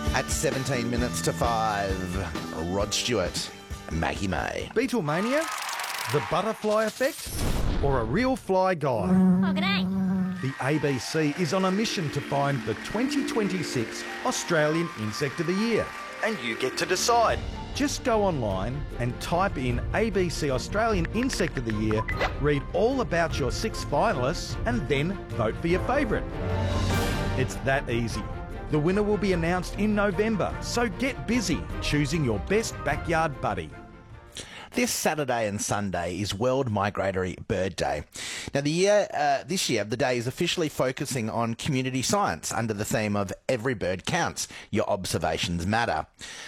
At 17 minutes to 5, Rod Stewart, Maggie May. Beatlemania? The butterfly effect? Or a real fly guy? Oh, g'day. The ABC is on a mission to find the 2026 Australian Insect of the Year. And you get to decide. Just go online and type in ABC Australian Insect of the Year, read all about your 6 finalists, and then vote for your favourite. It's that easy. The winner will be announced in November, so get busy choosing your best backyard buddy. This Saturday and Sunday is World Migratory Bird Day. Now, this year, the day is officially focusing on community science under the theme of Every Bird Counts, Your Observations Matter.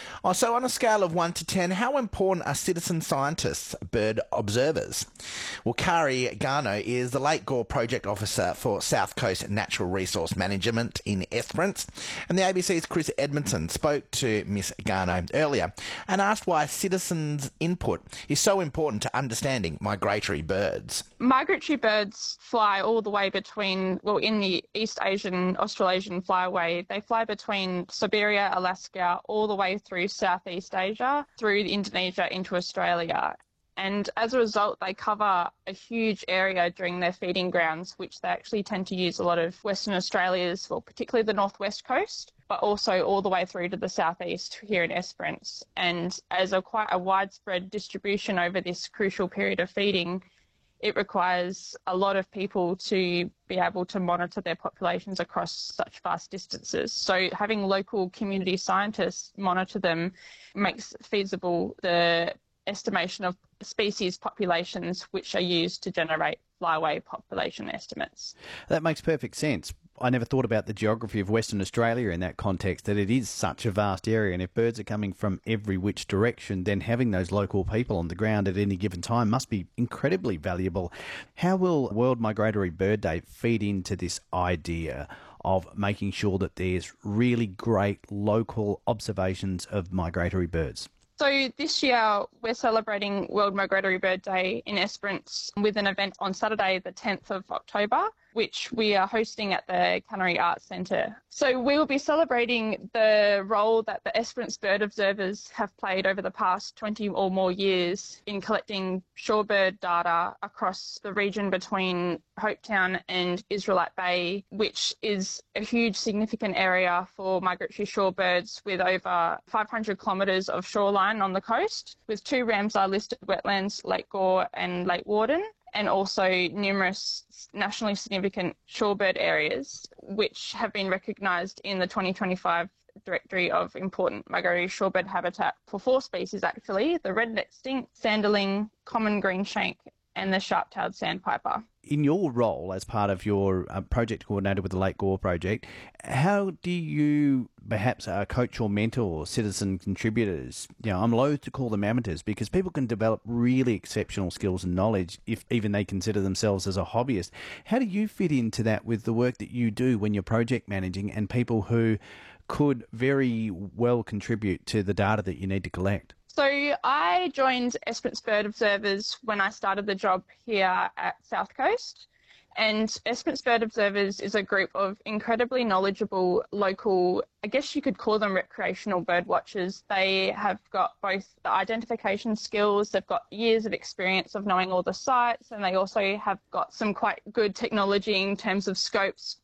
So on a scale of 1 to 10, how important are citizen scientists, bird observers? Well, Kari Garno is the Lake Gore Project Officer for South Coast Natural Resource Management in Esperance, and the ABC's Chris Edmondson spoke to Miss Garno earlier and asked why citizens' input is so important to understanding migratory birds. Migratory birds fly all the way between, in the East Asian, Australasian flyway, they fly between Siberia, Alaska, all the way through Southeast Asia, through Indonesia into Australia. And as a result, they cover a huge area during their feeding grounds, which they actually tend to use a lot of Western Australia's, particularly the northwest coast, but also all the way through to the southeast here in Esperance. And as quite a widespread distribution over this crucial period of feeding, it requires a lot of people to be able to monitor their populations across such vast distances. So having local community scientists monitor them makes feasible the estimation of species populations which are used to generate flyway population estimates. That makes perfect sense. I never thought about the geography of Western Australia in that context, that it is such a vast area, and if birds are coming from every which direction, then having those local people on the ground at any given time must be incredibly valuable. How will World Migratory Bird Day feed into this idea of making sure that there's really great local observations of migratory birds? So this year we're celebrating World Migratory Bird Day in Esperance with an event on Saturday the 10th of October, which we are hosting at the Cannery Arts Centre. So we will be celebrating the role that the Esperance bird observers have played over the past 20 or more years in collecting shorebird data across the region between Hopetown and Israelite Bay, which is a huge significant area for migratory shorebirds with over 500 kilometres of shoreline on the coast, with 2 Ramsar listed wetlands, Lake Gore and Lake Warden, and also numerous nationally significant shorebird areas, which have been recognised in the 2025 Directory of Important Migratory Shorebird Habitat for 4 species, actually, the red-necked stink, sanderling, common greenshank, and the sharp-tailed sandpiper. In your role as part of your project coordinator with the Lake Gore Project, how do you perhaps coach or mentor citizen contributors? I'm loath to call them amateurs because people can develop really exceptional skills and knowledge if even they consider themselves as a hobbyist. How do you fit into that with the work that you do when you're project managing and people who could very well contribute to the data that you need to collect? So I joined Esperance Bird Observers when I started the job here at South Coast. And Esperance Bird Observers is a group of incredibly knowledgeable local, I guess you could call them recreational bird watchers. They have got both the identification skills, they've got years of experience of knowing all the sites, and they also have got some quite good technology in terms of scopes